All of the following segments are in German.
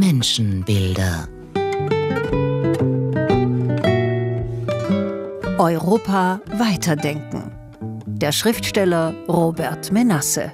Menschenbilder. Europa weiterdenken. Der Schriftsteller Robert Menasse.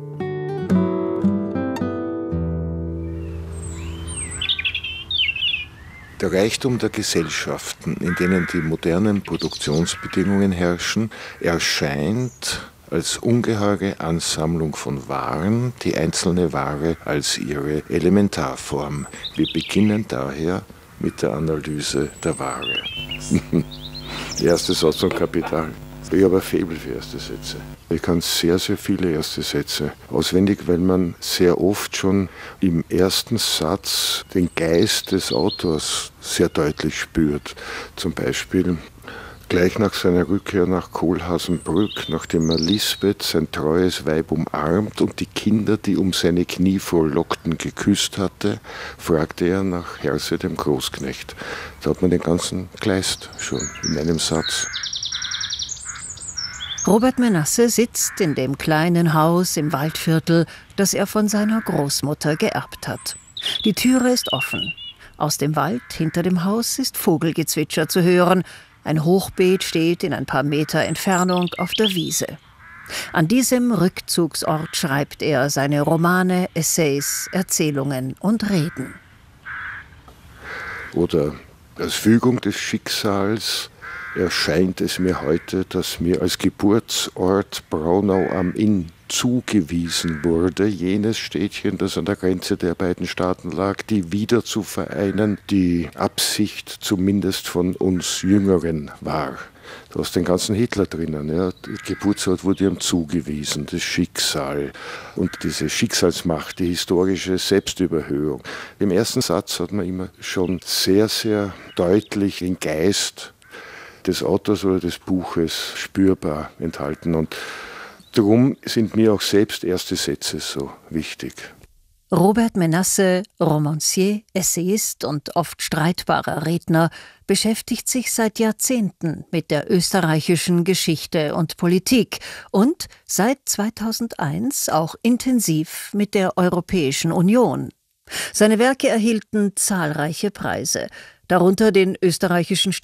Der Reichtum der Gesellschaften, in denen die modernen Produktionsbedingungen herrschen, erscheint als ungeheure Ansammlung von Waren, die einzelne Ware als ihre Elementarform. Wir beginnen daher mit der Analyse der Ware. Erster Satz von Kapital. Ich habe ein Faible für erste Sätze. Ich kann sehr, sehr viele erste Sätze auswendig, weil man sehr oft schon im ersten Satz den Geist des Autors sehr deutlich spürt. Zum Beispiel gleich nach seiner Rückkehr nach Kohlhaasenbrück, nachdem er Lisbeth, sein treues Weib, umarmt und die Kinder, die um seine Knie frohlockten, geküsst hatte, fragte er nach Herse, dem Großknecht. Da hat man den ganzen Kleist schon in einem Satz. Robert Menasse sitzt in dem kleinen Haus im Waldviertel, das er von seiner Großmutter geerbt hat. Die Türe ist offen. Aus dem Wald hinter dem Haus ist Vogelgezwitscher zu hören. Ein Hochbeet steht in ein paar Meter Entfernung auf der Wiese. An diesem Rückzugsort schreibt er seine Romane, Essays, Erzählungen und Reden. Oder als Fügung des Schicksals erscheint es mir heute, dass mir als Geburtsort Braunau am Inn zugewiesen wurde, jenes Städtchen, das an der Grenze der beiden Staaten lag, die wieder zu vereinen, die Absicht zumindest von uns Jüngeren war. Da ist den ganzen Hitler drinnen. Ja. Der Geburtsort wurde ihm zugewiesen, das Schicksal und diese Schicksalsmacht, die historische Selbstüberhöhung. Im ersten Satz hat man immer schon sehr, sehr deutlich den Geist des Autors oder des Buches spürbar enthalten. Und darum sind mir auch selbst erste Sätze so wichtig. Robert Menasse, Romancier, Essayist und oft streitbarer Redner, beschäftigt sich seit Jahrzehnten mit der österreichischen Geschichte und Politik und seit 2001 auch intensiv mit der Europäischen Union. Seine Werke erhielten zahlreiche Preise, darunter den österreichischen